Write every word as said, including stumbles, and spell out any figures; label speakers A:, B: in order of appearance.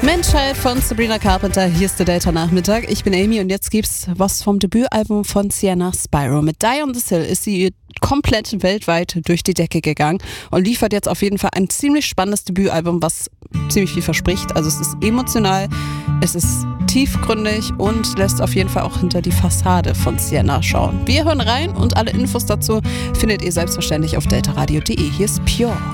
A: Menschheit von Sabrina Carpenter, hier ist der Delta-Nachmittag. Ich bin Amy und jetzt gibt's was vom Debütalbum von Sienna Spyro. Mit Die on the Sill ist sie komplett weltweit durch die Decke gegangen und liefert jetzt auf jeden Fall ein ziemlich spannendes Debütalbum, was ziemlich viel verspricht. Also es ist emotional, es ist tiefgründig und lässt auf jeden Fall auch hinter die Fassade von Sienna schauen. Wir hören rein und alle Infos dazu findet ihr selbstverständlich auf deltaradio punkt de. Hier ist Pure.